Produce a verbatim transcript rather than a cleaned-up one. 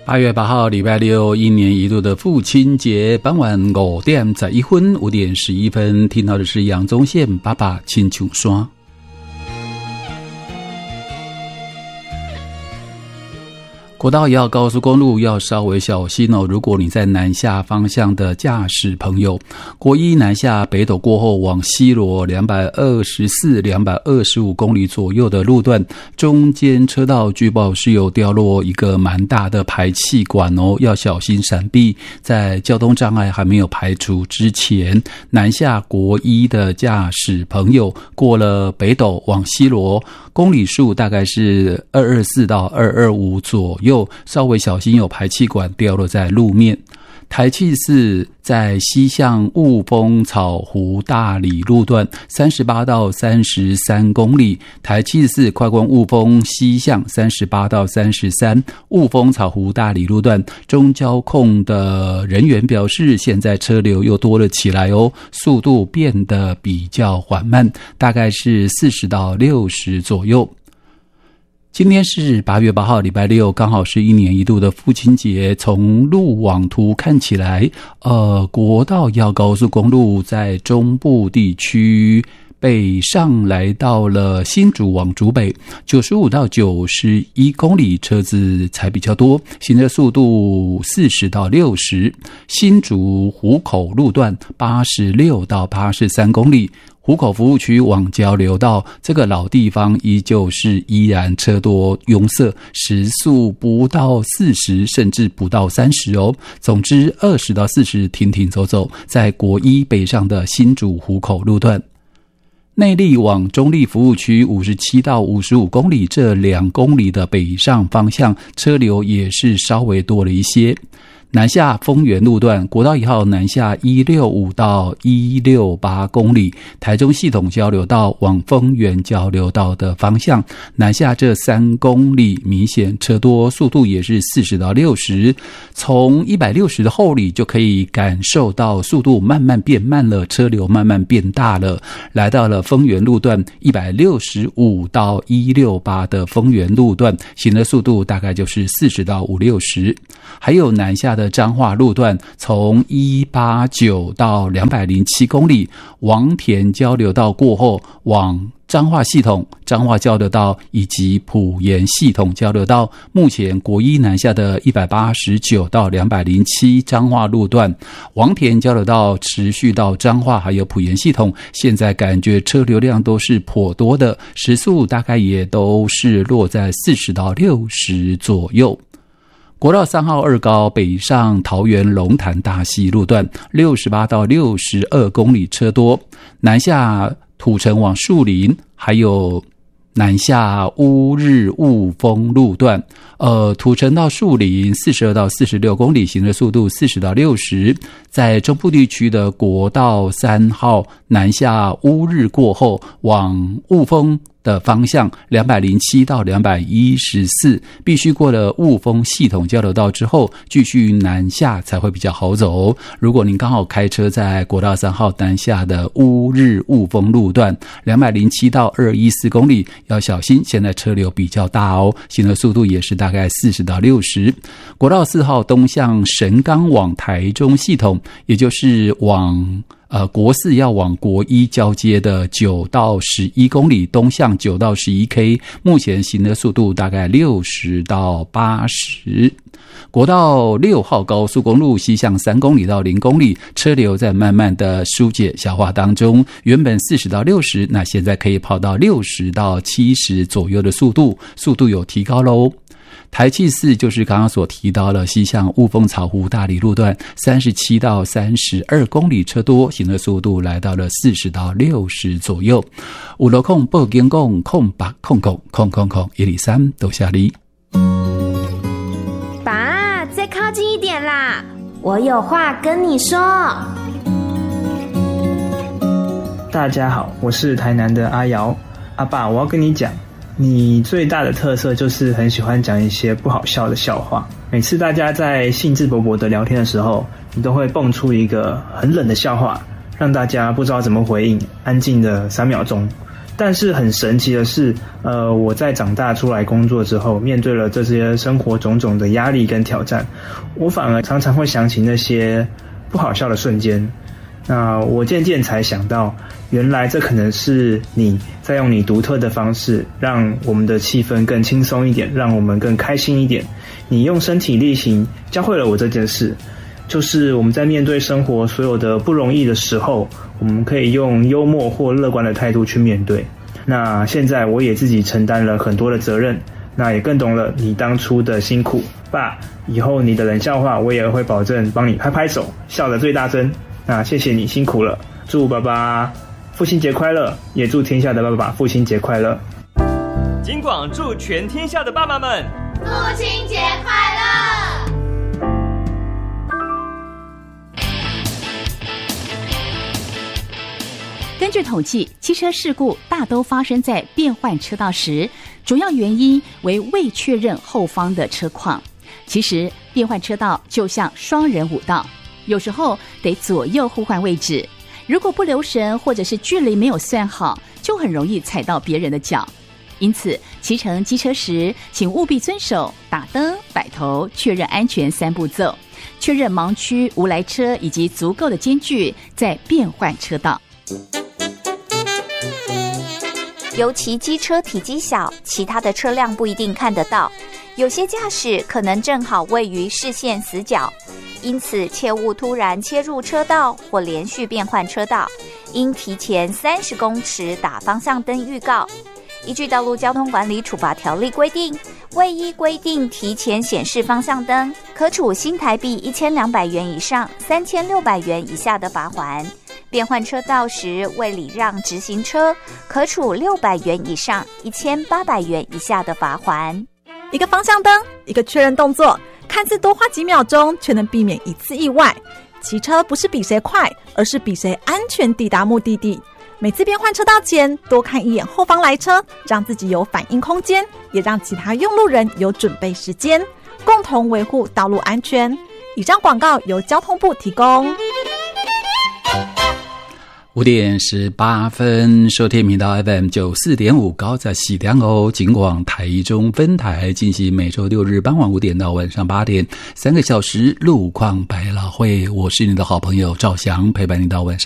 八月八号礼拜六，一年一度的父亲节，傍晚五点十一分，五点十一分，听到的是阳宗县爸爸亲像山。国道一号高速公路要稍微小心哦，如果你在南下方向的驾驶朋友，国一南下北斗过后往西螺两百二十四、两百二十五公里左右的路段，中间车道据报是有掉落一个蛮大的排气管哦，要小心闪避。在交通障碍还没有排除之前，南下国一的驾驶朋友过了北斗往西螺，公里数大概是二二四到二二五左右，稍微小心有排气管掉落在路面。台七四在西向雾峰草湖大里路段三十八到三十三公里，台七四快关雾峰西向三十八到三十三，雾峰草湖大里路段中交控的人员表示，现在车流又多了起来哦，速度变得比较缓慢，大概是四十到六十左右。今天是八月八号礼拜六，刚好是一年一度的父亲节。从路网图看起来，呃，国道一号高速公路在中部地区北上来到了新竹往竹北九十五到九十一公里，车子才比较多，行车速度四十到六十。新竹湖口路段八十六到八十三公里，湖口服务区往交流道这个老地方依旧是依然车多拥塞，时速不到四十甚至不到三十哦。总之二十到四十停停走走，在国一北上的新竹湖口路段。内壢往中壢服务区五十七到五十五公里，这两公里的北上方向车流也是稍微多了一些。南下丰原路段国道一号南下一六五到一六八公里，台中系统交流道往丰原交流道的方向，南下这三公里明显车多，速度也是四十到六十，从一百六十的后里就可以感受到速度慢慢变慢了，车流慢慢变大了。来到了丰原路段一百六十五到一六八的丰原路段，行的速度大概就是四十到五六十。还有南下的彰化路段，从一八九到两百零七公里，王田交流道过后往彰化系统、彰化交流道以及埔盐系统交流道，目前国一南下的一百八十九到两百零七彰化路段，王田交流道持续到彰化还有埔盐系统，现在感觉车流量都是颇多的，时速大概也都是落在四十到六十左右。国道三号二高北上桃园龙潭大溪路段六十八到六十二公里车多，南下土城往树林，还有南下乌日雾峰路段，呃，土城到树林四十二到四十六公里，行车速度四十到六十。在中部地区的国道三号南下乌日过后，往雾峰的方向两百零七到两百一十四，必须过了雾峰系统交流道之后，继续南下才会比较好走。如果您刚好开车在国道三号南下的乌日雾峰路段两百零七到二百一十四公里，要小心，现在车流比较大哦，行的速度也是大概四十到六十。国道四号东向神冈往台中系统，也就是往呃，国四要往国一交接的九到十一公里，东向九到十一 K， 目前行的速度大概六十到八十。国道六号高速公路西向三公里到零公里，车流在慢慢的疏解消化当中，原本四十到六十，那现在可以跑到六十到七十左右的速度，速度有提高咯。台七四就是刚刚所提到了西向雾峰草湖大里路段三十七到三十二公里车多，行的速度来到了四十到六十左右。五楼空报警讲空八空空空空空一里三都下里。 爸，再靠近一点啦，我有话跟你说。 大家好，我是台南的阿瑶。阿爸，我要跟你讲，你最大的特色就是很喜欢讲一些不好笑的笑话。每次大家在兴致勃勃的聊天的时候，你都会蹦出一个很冷的笑话，让大家不知道怎么回应，安静的三秒钟。 但是很神奇的是，呃，我在长大出来工作之后，面对了这些生活种种的压力跟挑战，我反而常常会想起那些不好笑的瞬间。那我渐渐才想到，原来这可能是你在用你独特的方式，让我们的气氛更轻松一点，让我们更开心一点。你用身体力行教会了我这件事，就是我们在面对生活所有的不容易的时候，我们可以用幽默或乐观的态度去面对。那现在我也自己承担了很多的责任，那也更懂了你当初的辛苦。爸，以后你的冷笑话我也会保证帮你拍拍手，笑得最大声。那谢谢你辛苦了，祝爸爸父亲节快乐，也祝天下的爸爸父亲节快乐。 金广祝全天下的爸爸们父亲节快乐！ 根据统计，汽车事故大都发生在变换车道时，主要原因为未确认后方的车况。其实变换车道就像双人舞道，有时候得左右互换位置，如果不留神或者是距离没有算好，就很容易踩到别人的脚。因此骑乘机车时，请务必遵守打灯、摆头、确认安全三步骤，确认盲区、无来车以及足够的间距，再变换车道。 尤其机车体积小，其他的车辆不一定看得到，有些驾驶可能正好位于视线死角，因此切勿突然切入车道或连续变换车道，应提前三十公尺打方向灯预告。依据道路交通管理处罚条例规定，未依规定提前显示方向灯，可处新台币一千两百元以上三千六百元以下的罚锾。变换车道时未礼让直行车，可处六百元以上一千八百元以下的罚锾。 一个方向灯，一个确认动作，看似多花几秒钟，却能避免一次意外。骑车不是比谁快，而是比谁安全抵达目的地。每次变换车道前，多看一眼后方来车，让自己有反应空间，也让其他用路人有准备时间，共同维护道路安全。以上广告由交通部提供。 五点十八分，收听频道 F M 九四点五高在喜良哦，警广台中分台进行每周六日傍晚五点到晚上八点三个小时路况百老汇，我是你的好朋友赵翔，陪伴你到晚上。